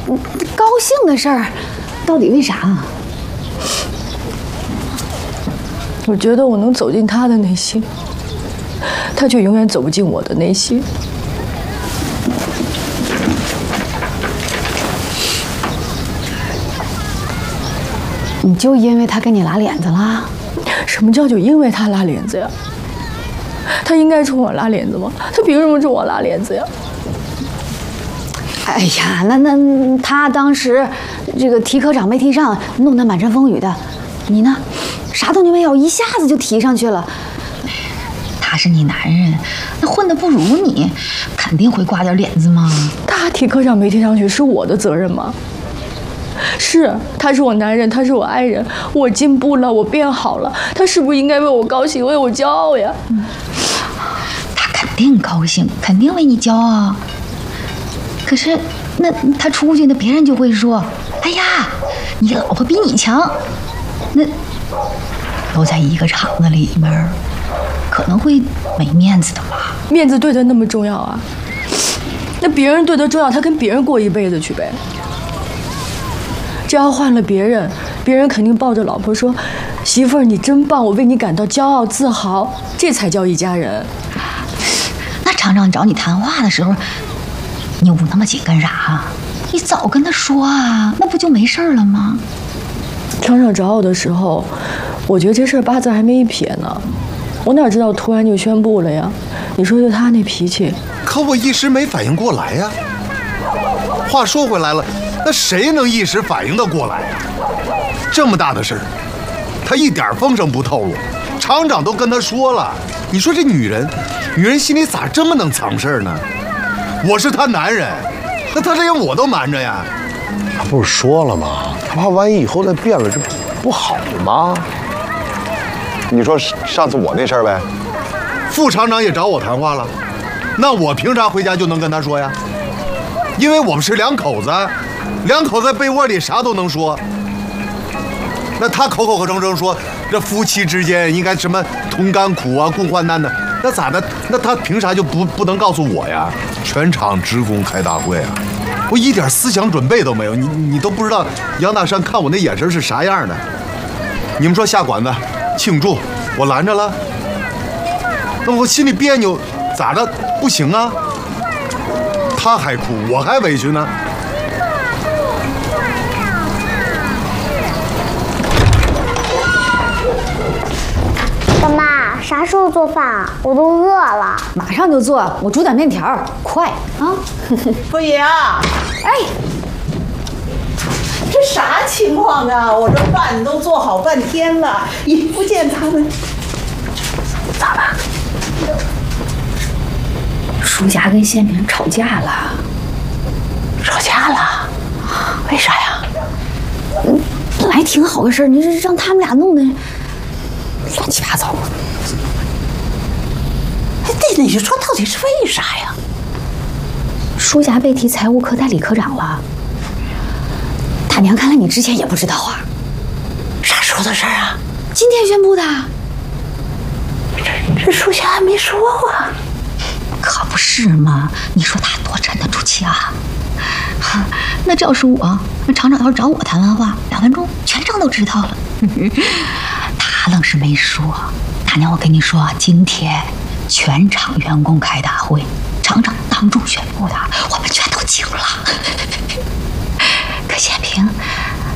高兴的事儿，到底为啥啊？ 我觉得我能走进他的内心，他却永远走不进我的内心。 你就因为他跟你拉脸子了？ 什么叫就因为他拉脸子呀？他应该冲我拉脸子吗？他凭什么冲我拉脸子呀？ 哎呀，那他当时这个提科长没提上，弄得满身风雨的，你呢，啥都没有，一下子就提上去了。 他是你男人，那混得不如你，肯定会挂点脸子嘛。 他提科长没提上去是我的责任吗？是，他是我男人，他是我爱人，我进步了，我变好了，他是不是应该为我高兴，为我骄傲呀？ 他肯定高兴，肯定为你骄傲。可是，那他出去，那别人就会说：“哎呀，你老婆比你强。”那都在一个厂子里面，可能会没面子的吧？ 面子对他那么重要啊？那别人对他重要，他跟别人过一辈子去呗。这要换了别人，别人肯定抱着老婆说：“媳妇儿，你真棒，我为你感到骄傲自豪。”这才叫一家人。 那厂长找你谈话的时候，你捂那么紧干啥？你早跟他说啊，那不就没事了吗？ 厂长找我的时候，我觉得这事儿八字还没一撇呢，我哪知道突然就宣布了呀？你说就他那脾气， 可我一时没反应过来呀。话说回来了。那谁能一时反应得过来呀？这么大的事儿，他一点风声不透露，厂长都跟他说了。你说这女人心里咋这么能藏事儿呢？我是她男人，那她这样我都瞒着呀。 他不是说了吗？他怕万一以后再变了，这不好吗？你说上次我那事儿呗， 副厂长也找我谈话了，那我凭啥回家就能跟他说呀？因为我们是两口子。两口子在被窝里啥都能说，那他口口声声说这夫妻之间应该什么同甘苦啊，共患难的，那咋的？那他凭啥就不能告诉我呀？全场职工开大会啊，我一点思想准备都没有，你都不知道杨大山看我那眼神是啥样的。你们说下馆子庆祝，我拦着了，那我心里别扭，咋的？不行啊，他还哭，我还委屈呢。 爸妈，啥时候做饭啊？我都饿了。 马上就做，我煮点面条，快啊！ 凤爷啊， 哎， 这啥情况啊？我这饭都做好半天了，也不见他们。咋了？ 舒霞跟宪平吵架了。 吵架了？为啥呀？ 本来挺好的事儿，你这让他们俩弄得乱七八糟。 这你说到底是为啥呀？ 舒霞被提财务科代理科长了。大娘，看来你之前也不知道啊。 啥时候的事儿啊？ 今天宣布的。 这舒霞还没说啊。 可不是嘛！你说他多沉得住气啊！那这要是我，那厂长要是找我谈完话，2分钟全场都知道了。他愣是没说。大娘，我跟你说，今天全厂员工开大会，厂长当众宣布的，我们全都惊了。可宪平